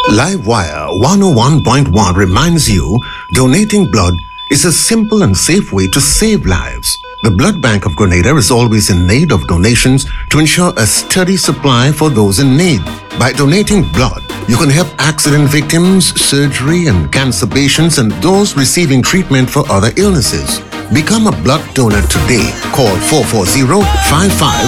Livewire 101.1 reminds you donating blood is a simple and safe way to save lives. The Blood Bank of Grenada is always in need of donations to ensure a steady supply for those in need. By donating blood, you can help accident victims, surgery and cancer patients, and those receiving treatment for other illnesses. Become a blood donor today. Call 440-55